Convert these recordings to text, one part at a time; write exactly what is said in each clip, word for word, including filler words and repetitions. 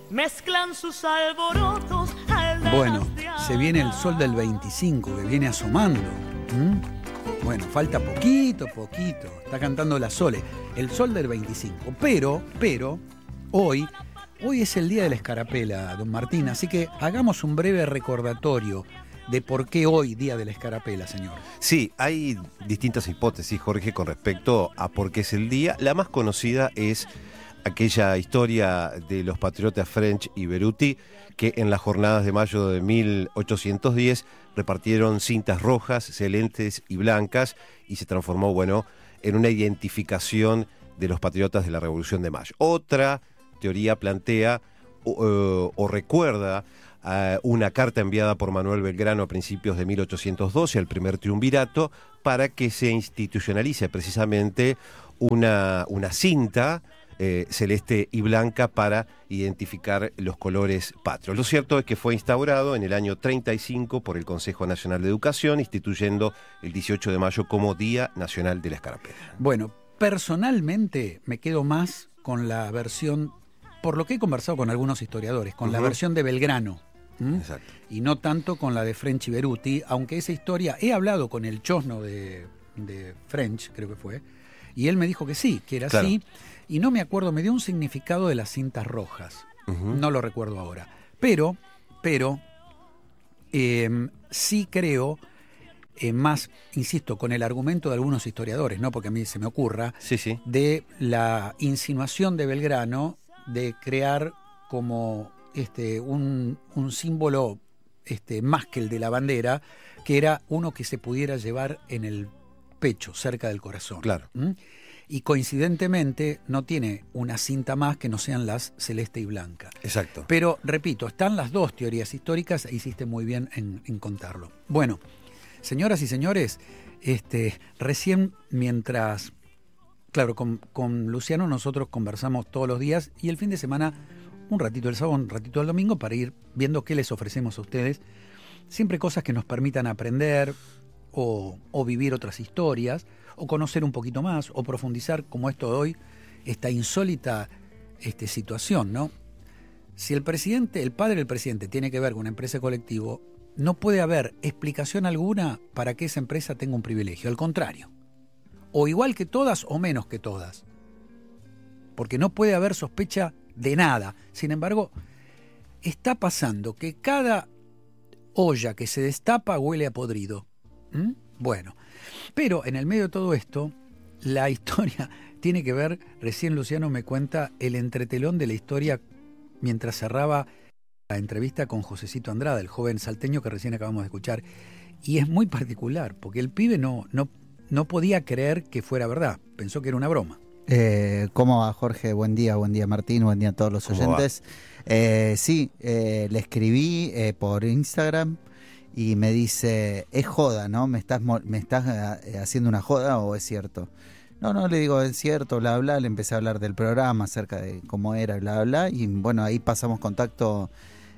mezclan sus alborotos al de Bueno, las se viene el sol del veinticinco que viene asomando. ¿Mm? Bueno, falta poquito, poquito. Está cantando la Sole. El sol del veinticinco. Pero, pero, hoy, hoy es el día de la escarapela, don Martín. Así que hagamos un breve recordatorio de por qué hoy día de la escarapela, señor. Sí, hay distintas hipótesis, Jorge, con respecto a por qué es el día. La más conocida es aquella historia de los patriotas French y Beruti, que en las jornadas de mayo de mil ochocientos diez repartieron cintas rojas, celestes y blancas, y se transformó, bueno, en una identificación de los patriotas de la Revolución de Mayo. Otra teoría plantea o, o recuerda a una carta enviada por Manuel Belgrano a principios de mil ochocientos doce al primer triunvirato para que se institucionalice precisamente una, una cinta Eh, celeste y blanca para identificar los colores patrios. Lo cierto es que fue instaurado en el año treinta y cinco por el Consejo Nacional de Educación, instituyendo el dieciocho de mayo como Día Nacional de la Escarapela. Bueno, personalmente me quedo más con la versión, por lo que he conversado con algunos historiadores, con uh-huh. la versión de Belgrano. ¿Mm? Exacto. Y no tanto con la de French y Beruti, aunque esa historia, he hablado con el chosno de, de French, creo que fue, y él me dijo que sí, que era claro. así. Y no me acuerdo, me dio un significado de las cintas rojas. Uh-huh. No lo recuerdo ahora. Pero, pero, eh, sí creo, eh, más, insisto, con el argumento de algunos historiadores, no porque a mí se me ocurra, sí, sí. de la insinuación de Belgrano de crear como este, un, un símbolo este, más que el de la bandera, que era uno que se pudiera llevar en el pecho, cerca del corazón. Claro. ¿Mm? Y coincidentemente no tiene una cinta más que no sean las celeste y blanca. Exacto. Pero, repito, están las dos teorías históricas e hiciste muy bien en, en contarlo. Bueno, señoras y señores, este, recién mientras, claro, con, con Luciano nosotros conversamos todos los días y el fin de semana, un ratito el sábado, un ratito el domingo, para ir viendo qué les ofrecemos a ustedes. Siempre cosas que nos permitan aprender o, o vivir otras historias, o conocer un poquito más, o profundizar, como esto de hoy, esta insólita este, situación, ¿no? Si el presidente, el padre del presidente tiene que ver con una empresa colectivo, no puede haber explicación alguna para que esa empresa tenga un privilegio, al contrario. O igual que todas o menos que todas. Porque no puede haber sospecha de nada. Sin embargo, está pasando que cada olla que se destapa huele a podrido. ¿Mm? Bueno, pero en el medio de todo esto, la historia tiene que ver, recién Luciano me cuenta el entretelón de la historia mientras cerraba la entrevista con Josecito Andrada, el joven salteño que recién acabamos de escuchar. Y es muy particular, porque el pibe no, no, no podía creer que fuera verdad, pensó que era una broma. Eh, ¿Cómo va, Jorge? Buen día, buen día, Martín, buen día a todos los oyentes. Eh, sí, eh, le escribí eh, por Instagram y me dice, es joda, ¿no? ¿Me estás, me estás haciendo una joda o es cierto? No, no, le digo, es cierto, bla, bla. Le empecé a hablar del programa, acerca de cómo era, bla, bla. Y bueno, ahí pasamos contacto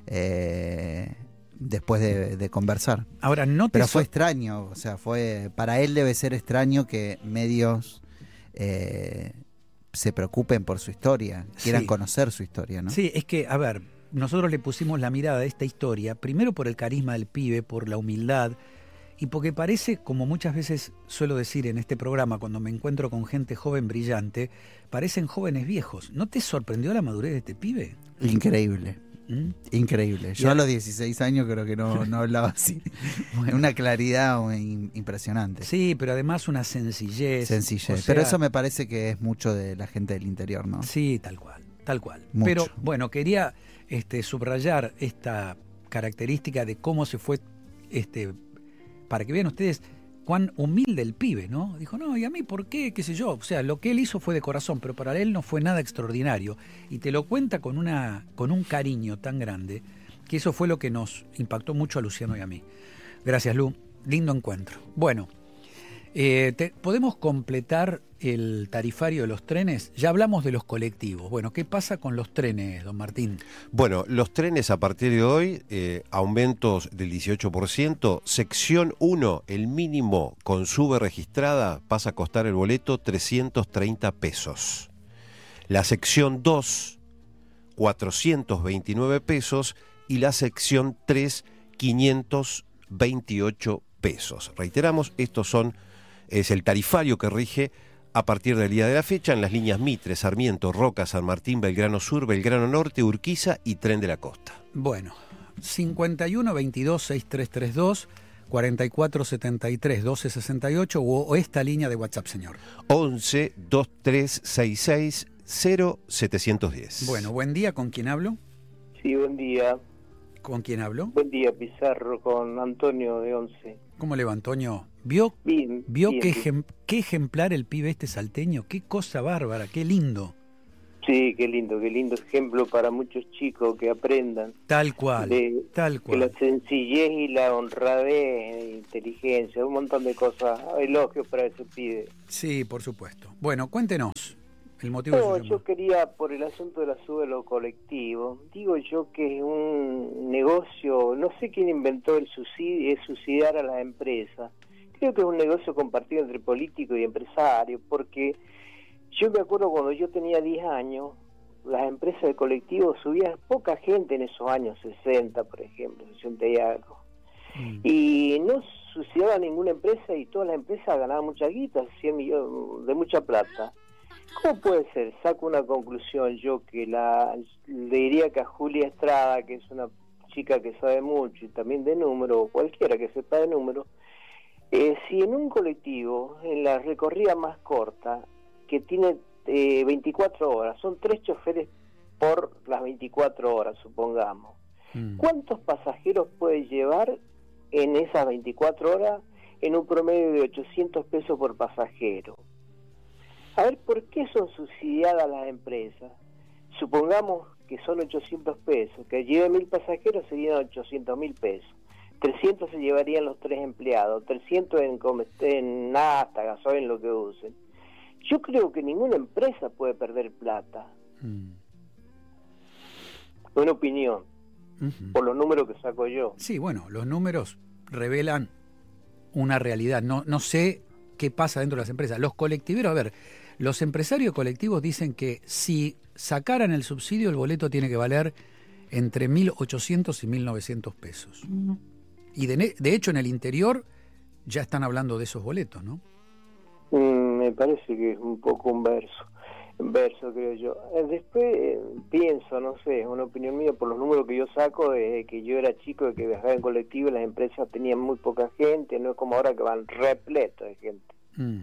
eh, después de, de conversar. Ahora, no te Pero so- fue extraño, o sea, fue para él debe ser extraño que medios eh, se preocupen por su historia, quieran Sí. conocer su historia, ¿no? Sí, es que, a ver, nosotros le pusimos la mirada a esta historia, primero por el carisma del pibe, por la humildad, y porque parece, como muchas veces suelo decir en este programa, cuando me encuentro con gente joven brillante, parecen jóvenes viejos. ¿No te sorprendió la madurez de este pibe? Increíble. ¿Mm? Increíble. Yo a los dieciséis años creo que no, no hablaba así. Bueno. Una claridad impresionante. Sí, pero además una sencillez. Sencillez. O sea, pero eso me parece que es mucho de la gente del interior, ¿no? Sí, tal cual, tal cual. Mucho. Pero bueno, quería este, subrayar esta característica de cómo se fue, este, para que vean ustedes cuán humilde el pibe, ¿no? Dijo, no, ¿y a mí por qué? ¿Qué sé yo? O sea, lo que él hizo fue de corazón, pero para él no fue nada extraordinario. Y te lo cuenta con, una, con un cariño tan grande, que eso fue lo que nos impactó mucho a Luciano y a mí. Gracias, Lu. Lindo encuentro. Bueno, eh, te, ¿podemos completar el tarifario de los trenes? Ya hablamos de los colectivos. Bueno, ¿qué pasa con los trenes, don Martín? Bueno, los trenes a partir de hoy, eh, aumentos del dieciocho por ciento. Sección uno, el mínimo con sube registrada pasa a costar el boleto trescientos treinta pesos. La sección dos, cuatrocientos veintinueve pesos y la sección tres, quinientos veintiocho pesos. Reiteramos, estos son, es el tarifario que rige a partir del día de la fecha en las líneas Mitre, Sarmiento, Roca, San Martín, Belgrano Sur, Belgrano Norte, Urquiza y Tren de la Costa. Bueno, cincuenta y uno veintidós sesenta y tres treinta y dos, cuarenta y cuatro setenta y tres doce sesenta y ocho o, o esta línea de WhatsApp, señor. once veintitrés sesenta y seis cero setecientos diez. Bueno, buen día, ¿con quién hablo? Sí, buen día. ¿Con quién hablo? Buen día, Pizarro, con Antonio de Once. ¿Cómo le va, Antonio? ¿Vio, Bien, vio bien, qué, bien. ejem- qué ejemplar el pibe este salteño? Qué cosa bárbara, qué lindo. Sí, qué lindo, qué lindo ejemplo para muchos chicos que aprendan. Tal cual, de- tal Que cual. la sencillez y la honradez, e inteligencia, un montón de cosas. Elogios para ese pibe. Sí, por supuesto. Bueno, cuéntenos el motivo de No, su yo llamado. quería, por el asunto de la sube de los colectivos, digo yo que es un negocio, no sé quién inventó el subsidio, es subsidiar a las empresas. Creo que es un negocio compartido entre políticos y empresarios, porque yo me acuerdo cuando yo tenía diez años, las empresas de colectivos subían poca gente en esos años sesenta, por ejemplo, sesenta y algo. Mm. Y no subsidiaba ninguna empresa y todas las empresas ganaban mucha guita, cien millones, de mucha plata. ¿Cómo puede ser? Saco una conclusión yo que la le diría que a Julia Estrada, que es una chica que sabe mucho y también de número, o cualquiera que sepa de número, eh, si en un colectivo, en la recorrida más corta, que tiene eh, veinticuatro horas, son tres choferes por las veinticuatro horas, supongamos, Mm. ¿cuántos pasajeros puede llevar en esas veinticuatro horas en un promedio de ochocientos pesos por pasajero? A ver, ¿por qué son subsidiadas las empresas? Supongamos que son ochocientos pesos, que lleve mil pasajeros serían ochocientos mil pesos. trescientos se llevarían los tres empleados, trescientos en, com- en nafta, gasoil, lo que usen. Yo creo que ninguna empresa puede perder plata. Mm. Una opinión, Ujú. por los números que saco yo. Sí, bueno, los números revelan una realidad. No, no sé qué pasa dentro de las empresas. Los colectiveros, a ver, los empresarios colectivos dicen que si sacaran el subsidio, el boleto tiene que valer entre mil ochocientos y mil novecientos pesos. Y de, ne- de hecho en el interior ya están hablando de esos boletos, ¿no? Mm, me parece que es un poco un verso, un verso creo yo. Eh, Después eh, pienso, no sé, es una opinión mía por los números que yo saco desde que yo era chico, de que viajaba en colectivo, las empresas tenían muy poca gente, no es como ahora que van repletos de gente. Mm.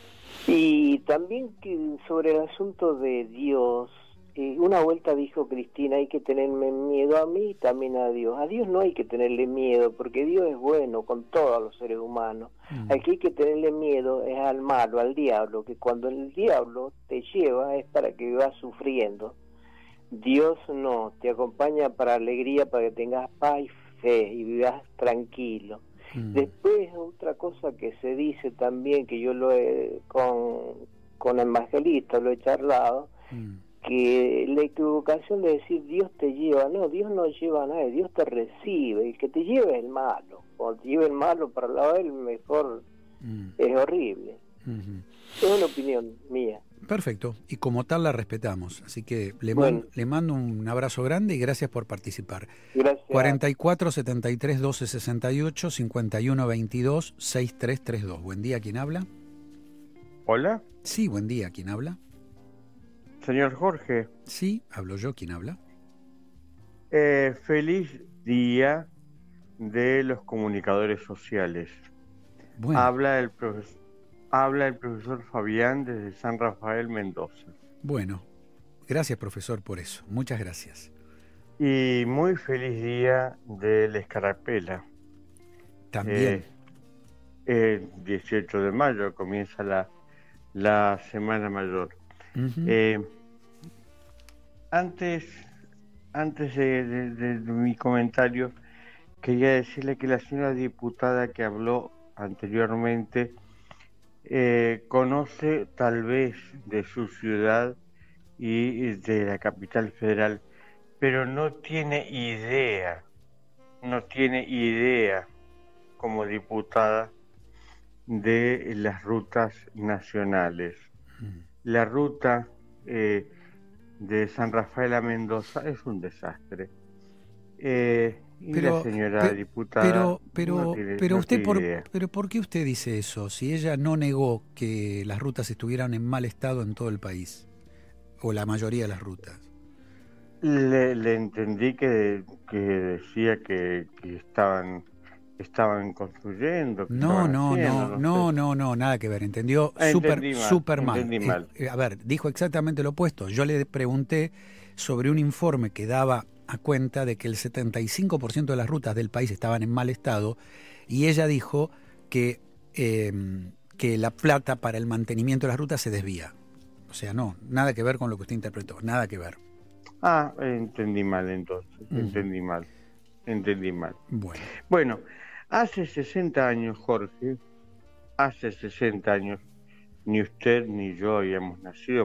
Y también que sobre el asunto de Dios, eh, una vuelta dijo Cristina, hay que tenerme miedo a mí y también a Dios. A Dios no hay que tenerle miedo, porque Dios es bueno con todos los seres humanos. Mm. Al que hay que tenerle miedo es al malo, al diablo, que cuando el diablo te lleva es para que vivas sufriendo. Dios no, te acompaña para alegría, para que tengas paz y fe y vivas tranquilo. Mm. Después, otra cosa que se dice también, que yo lo he, con, con evangelistas lo he charlado, Mm. que la equivocación de decir Dios te lleva, no, Dios no lleva a nadie, Dios te recibe, el que te lleva es el malo, cuando te lleva el malo para el lado de él, mejor Mm. es horrible. Ujú. Es una opinión mía. Perfecto, y como tal la respetamos. Así que le, Bueno. man- le mando un abrazo grande y gracias por participar. Gracias. cuarenta y cuatro setenta y tres doce sesenta y ocho, cincuenta y uno veintidós sesenta y tres treinta y dos. Buen día, ¿quién habla? Hola, Sí, buen día, ¿quién habla? señor Jorge. Sí, hablo yo, ¿quién habla? Eh, feliz día de los comunicadores sociales. Bueno, Habla el profesor, habla el profesor Fabián desde San Rafael, Mendoza. bueno, gracias profesor por eso, muchas gracias. Y muy feliz día de la Escarapela. También, Eh, el dieciocho de mayo comienza la, la Semana Mayor. ujú, Eh, antes antes de, de- de- de mi comentario, quería decirle que la señora diputada que habló anteriormente eh, conoce tal vez de su ciudad y de la capital federal, pero no tiene idea, no tiene idea como diputada de las rutas nacionales. mm, La ruta eh, de San Rafael a Mendoza es un desastre. Eh, y Pero, la señora pe- diputada pero, pero, no tiene, pero no usted, tiene por, idea. pero ¿por qué usted dice eso? Si ella no negó que las rutas estuvieran en mal estado en todo el país, o la mayoría de las rutas. Le, le entendí que, que decía que, que estaban estaban construyendo. Que No, estaban no, haciendo, no, no no, sé. no, no, nada que ver. Entendió Ah, súper, entendí mal, súper mal. entendí Eh, mal. eh, a ver, dijo exactamente lo opuesto. Yo le pregunté sobre un informe que daba a cuenta de que el setenta y cinco por ciento de las rutas del país estaban en mal estado, y ella dijo que, eh, que la plata para el mantenimiento de las rutas se desvía. O sea, no, nada que ver con lo que usted interpretó, nada que ver. Ah, entendí mal entonces, Ujú. entendí mal, entendí mal. Bueno, Bueno, hace sesenta años, Jorge, hace sesenta años, ni usted ni yo habíamos nacido.